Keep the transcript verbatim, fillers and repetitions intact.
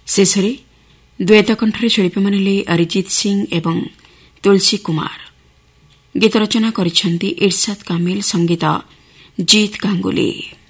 ଶେଷରେ ଦ୍ୱୈତକଣ୍ଠରେ ଶିଳ୍ପୀମାନେ ହେଲେ ଅରିଜିତ ସିଂ ଏବଂ ତୁଳସୀ କୁମାର। ଗୀତ ରଚନା କରିଛନ୍ତି ଇରଶାଦ କାମିଲ, ସଙ୍ଗୀତ ଜିତ୍ ଗାଙ୍ଗୁଲି।